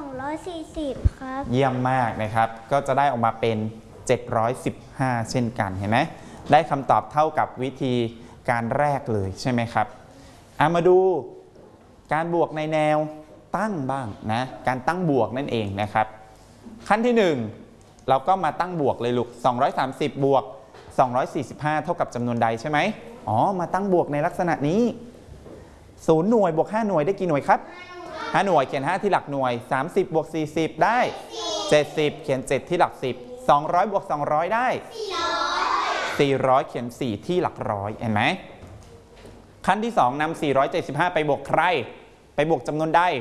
240ครับเยี่ยมมากนะครับก็จะได้ออกมาเป็น715เช่นกันเห็นไหมได้คำตอบเท่ากับวิธีการแรกเลยใช่ไหมครับมาดูการบวกในแนวตั้งบ้างนะการตั้งบวกนั่นเองนะครับขั้นที่1เราก็มาตั้งบวกเลยลูก230บวก245เท่ากับจำนวนใดใช่ไหมมาตั้งบวกในลักษณะนี้0หน่วยบวก5หน่วยได้กี่หน่วยครับ5หน่วยเขียน5ที่หลักหน่วย30บวก40ได้70เขียน7ที่หลัก10 200บวก200ได้400เขียน4ที่หลักร้อยเห็นไหมขั้นที่2นำ475ไปบวกใครไปบวกจำนวนใด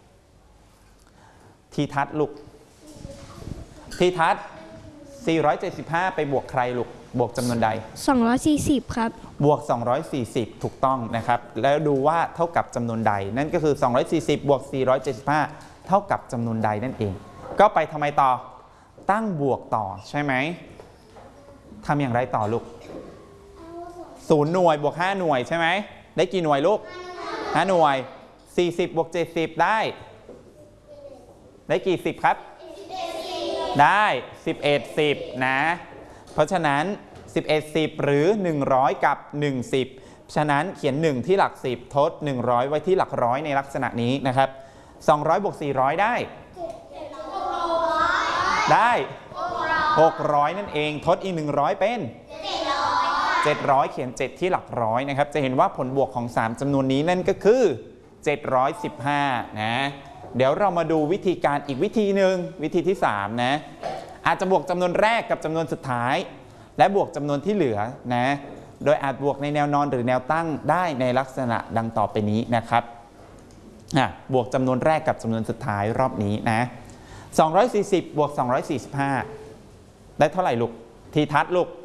ทีทัศน์ลูกทีทัศน์475ไปบวกใครลูกบวกจำนวนใด 240ครับบวก240ถูกต้องนะครับแล้วดูว่าเท่ากับจำนวนใดนั่นก็คือ240บวก475เท่ากับจำนวนใดนั่นเองก็ไปทำไมต่อตั้งบวกต่อใช่ไหมทำอย่างไรต่อลูก0หน่วยบวก5หน่วยใช่ไหมได้กี่หน่วยลูก5หน่วย40บวก70ได้กี่10ครับได้11 10นะเพราะฉะนั้น11 10หรือ100กับ1 10ฉะนั้นเขียน1ที่หลัก10ทด100ไว้ที่หลักร้อยในลักษณะนี้นะครับ200บวก400ได้600นั่นเองทดอีก100เป็น700เขียน7ที่หลักร้อยนะครับจะเห็นว่าผลบวกของ3จำนวนนี้นั่นก็คือ715นะเดี๋ยวเรามาดูวิธีการอีกวิธีหนึ่งวิธีที่3นะอาจจะบวกจำนวนแรกกับจำนวนสุดท้ายและบวกจำนวนที่เหลือนะโดยอาจบวกในแนวนอนหรือแนวตั้งได้ในลักษณะดังต่อไปนี้นะครับบวกจำนวนแรกกับจำนวนสุดท้ายรอบนี้นะ240บวก245ได้เท่าไหร่ลูกทีทัศน์ลูก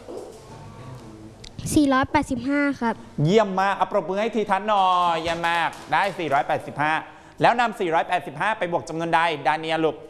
485ครับเยี่ยมมากเอาปรบมือให้ทีทัศน์หน่อยเยี่ยมมากได้485แล้วนำ485ไปบวกจำนวนใดดาเนียลูก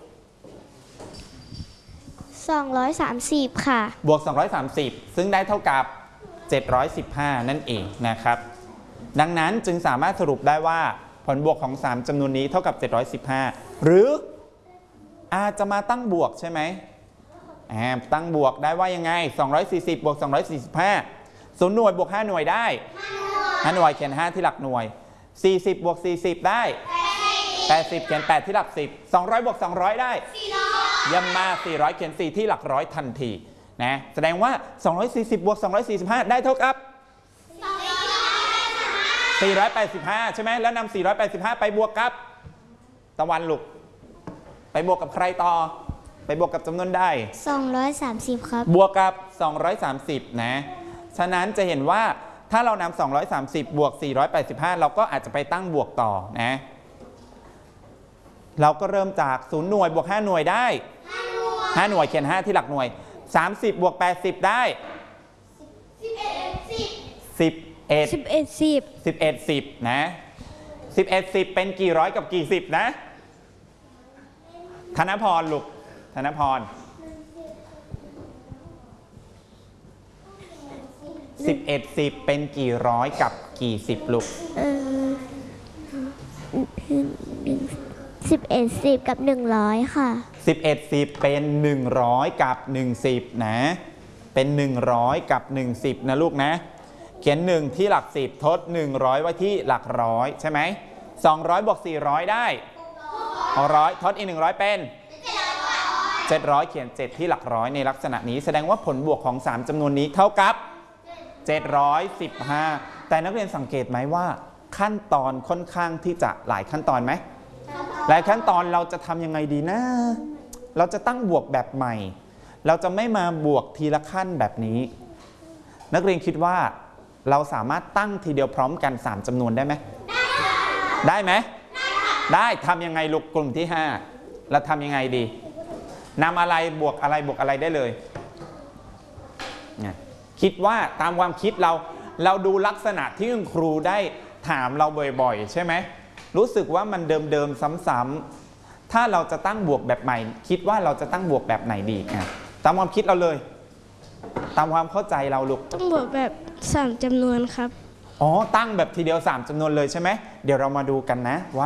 230ค่ะบวก230ซึ่งได้เท่ากับ715นั่นเองนะครับดังนั้นจึงสามารถสรุปได้ว่าผลบวกของ3จำนวนนี้เท่ากับ715หรืออาจจะมาตั้งบวกใช่ไหมตั้งบวกได้ว่ายังไง240บวก245 0หน่วยบวก5หน่วยได้5หน่วยเขียน5ที่หลักหน่วย40บวก40ได้80เขียน8ที่หลัก10 200บวก200ได้เยี่ยมมาก400เขียน4ที่หลักร้อยทันทีนะแสดงว่า240บวก245ได้เท่ากับ485ใช่ไหมแล้วนำ485ไปบวกกับตะวันลูกไปบวกกับใครต่อไปบวกกับจำนวนได้ 230ครับบวกกับ230นะฉะนั้นจะเห็นว่าถ้าเรานำ230บวก485เราก็อาจจะไปตั้งบวกต่อนะเราก็เริ่มจาก0หน่วยบวก5หน่วยได้5หน่วยเขียน5ที่หลักหน่วย30บวก80ได้11 10นะ11 10เป็นกี่ร้อยกับกี่10นะธนพรลูกธนพร11 10เป็นกี่ร้อยกับกี่10ลูก 11 10กับ100ค่ะ 11 10เป็น100กับ10นะเป็น100กับ10นะลูกนะเขียน1ที่หลัก10ทด100ไว้ที่หลักร้อยใช่ไหม200บวก400ได้600ทดอีก100เป็น700เขียน7ที่หลักร้อยในลักษณะนี้แสดงว่าผลบวกของ3จำนวนนี้เท่ากับ715แต่นักเรียนสังเกตไหมว่าขั้นตอนค่อนข้างที่จะหลายขั้นตอนไหมหลายขั้นตอนเราจะทำยังไงดีนะเราจะตั้งบวกแบบใหม่เราจะไม่มาบวกทีละขั้นแบบนี้นักเรียนคิดว่าเราสามารถตั้งทีเดียวพร้อมกัน3จำนวนได้ไหมได้ไหมได้ทำยังไงลูกกลุ่มที่5เราทำยังไงดีนำอะไรบวกอะไรบวกอะไรได้เลยคิดว่าตามความคิดเราดูลักษณะที่คุณครูได้ถามเราบ่อยๆใช่ไหมรู้สึกว่ามันเดิมๆซ้ำๆถ้าเราจะตั้งบวกแบบใหม่คิดว่าเราจะตั้งบวกแบบไหนดีตามความคิดเราเลยตามความเข้าใจเราลูกต้องบวกแบบ3จำนวนครับตั้งแบบทีเดียว3จำนวนเลยใช่ไหมเดี๋ยวเรามาดูกันนะว่า